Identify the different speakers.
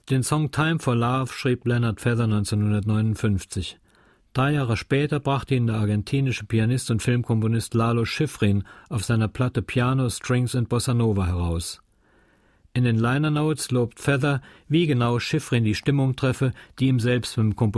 Speaker 1: Den Song Time for Love schrieb Leonard Feather 1959. 3 Jahre später brachte ihn der argentinische Pianist und Filmkomponist Lalo Schifrin auf seiner Platte Piano, Strings and Bossa Nova heraus. In den Liner Notes lobt Feather, wie genau Schifrin die Stimmung treffe, die ihm selbst beim Komponieren